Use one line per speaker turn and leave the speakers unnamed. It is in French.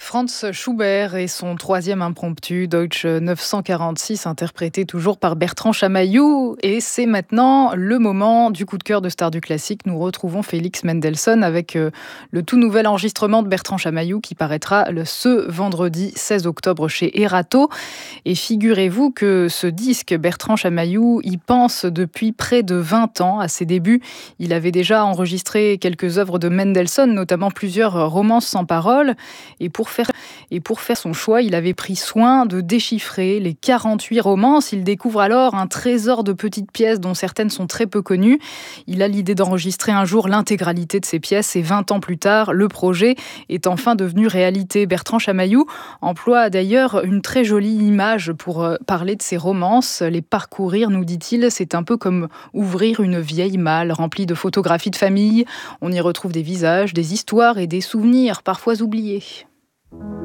Franz Schubert et son troisième impromptu, Deutsche 946, interprété toujours par Bertrand Chamaillou. Et c'est maintenant le moment du coup de cœur de Stars du Classique. Nous retrouvons Félix Mendelssohn avec le tout nouvel enregistrement de Bertrand Chamaillou qui paraîtra ce vendredi 16 octobre chez Erato. Et figurez-vous que ce disque, Bertrand Chamaillou y pense depuis près de 20 ans. À ses débuts, il avait déjà enregistré quelques œuvres de Mendelssohn, notamment plusieurs romances sans paroles. Et pour faire son choix, il avait pris soin de déchiffrer les 48 romances. Il découvre alors un trésor de petites pièces dont certaines sont très peu connues. Il a l'idée d'enregistrer un jour l'intégralité de ces pièces et 20 ans plus tard, le projet est enfin devenu réalité. Bertrand Chamaillou emploie d'ailleurs une très jolie image pour parler de ces romances. Les parcourir, nous dit-il, c'est un peu comme ouvrir une vieille malle remplie de photographies de famille. On y retrouve des visages, des histoires et des souvenirs parfois oubliés.